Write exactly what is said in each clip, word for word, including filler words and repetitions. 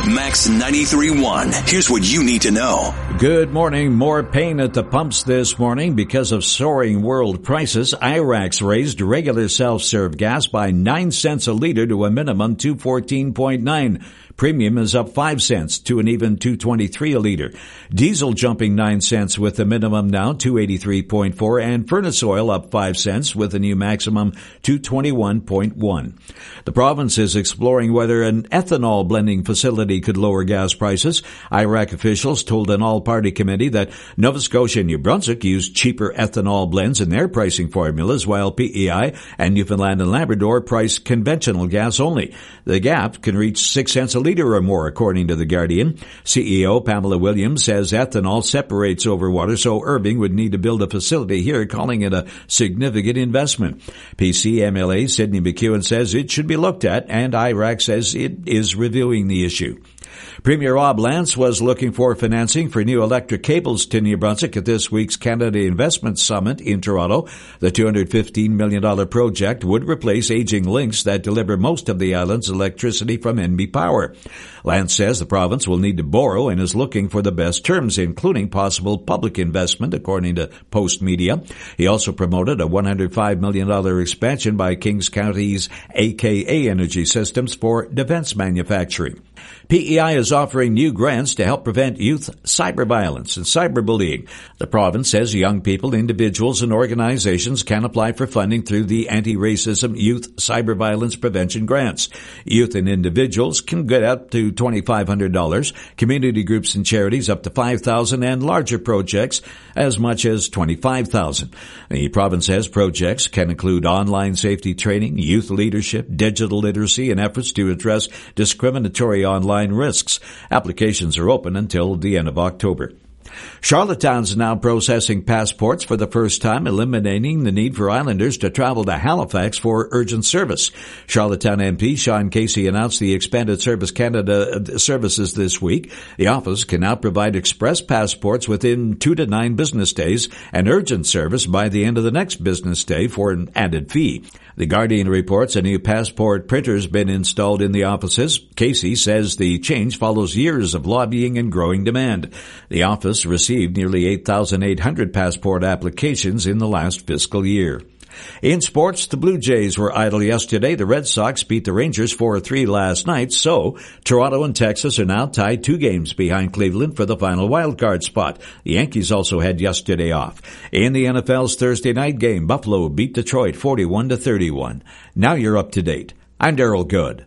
Max ninety-three point one. Here's what you need to know. Good morning. More pain at the pumps this morning because of soaring world prices. I RAC's raised regular self-serve gas by nine cents a liter to a minimum two fourteen point nine. Premium is up five cents to an even two twenty-three a liter. Diesel jumping nine cents with the minimum now two eighty-three point four, and furnace oil up five cents with a new maximum two twenty-one point one. The province is exploring whether an ethanol blending facility could lower gas prices. I RAC officials told an all-party committee that Nova Scotia and New Brunswick use cheaper ethanol blends in their pricing formulas, while P E I and Newfoundland and Labrador price conventional gas only. The gap can reach six cents a liter or more, according to The Guardian. C E O Pamela Williams says ethanol separates over water, so Irving would need to build a facility here, calling it a significant investment. P C M L A Sidney McEwen says it should be looked at, and I RAC says it is reviewing the issue. Premier Rob Lance was looking for financing for new electric cables to New Brunswick at this week's Canada Investment Summit in Toronto. The two hundred fifteen million dollars project would replace aging links that deliver most of the island's electricity from N B Power. Lance says the province will need to borrow and is looking for the best terms, including possible public investment, according to Post Media. He also promoted a one hundred five million dollars expansion by Kings County's A K A Energy Systems for defense manufacturing. P E I is offering new grants to help prevent youth cyber violence and cyberbullying. The province says young people, individuals, and organizations can apply for funding through the Anti-Racism Youth Cyber Violence Prevention Grants. Youth and individuals can get up to twenty-five hundred dollars, community groups and charities up to five thousand dollars, and larger projects as much as twenty-five thousand dollars. The province says projects can include online safety training, youth leadership, digital literacy, and efforts to address discriminatory online risks. Applications are open until the end of October. Charlottetown's now processing passports for the first time, eliminating the need for islanders to travel to Halifax for urgent service. Charlottetown M P Sean Casey announced the expanded Service Canada services this week. The office can now provide express passports within two to nine business days and urgent service by the end of the next business day for an added fee. The Guardian reports a new passport printer has been installed in the offices. Casey says the change follows years of lobbying and growing demand. The office received nearly eight thousand eight hundred passport applications in the last fiscal year. In sports, the Blue Jays were idle yesterday. The Red Sox beat the Rangers four three last night, so Toronto and Texas are now tied two games behind Cleveland for the final wildcard spot. The Yankees also had yesterday off. In the N F L's Thursday night game, Buffalo beat Detroit forty-one to thirty-one. Now you're up to date. I'm Daryl Good.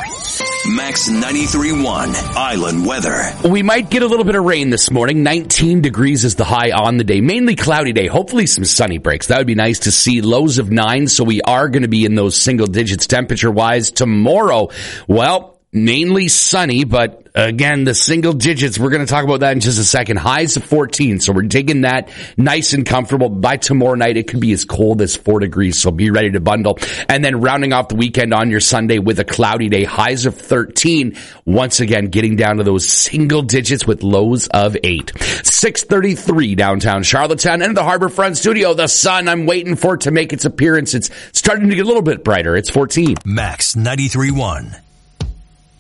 Max ninety-three point one Island weather. We might get a little bit of rain this morning. nineteen degrees is the high on the day. Mainly cloudy day. Hopefully some sunny breaks. That would be nice to see. Lows of nine, so we are going to be in those single digits temperature-wise. Tomorrow, well, mainly sunny, but again, the single digits, we're going to talk about that in just a second. Highs of fourteen, so we're taking that nice and comfortable. By tomorrow night, it could be as cold as four degrees, so be ready to bundle. And then rounding off the weekend on your Sunday with a cloudy day, highs of thirteen. Once again, getting down to those single digits with lows of eight. six thirty-three downtown Charlottetown and the Harborfront studio. The sun, I'm waiting for it to make its appearance. It's starting to get a little bit brighter. It's fourteen. Max ninety-three point one.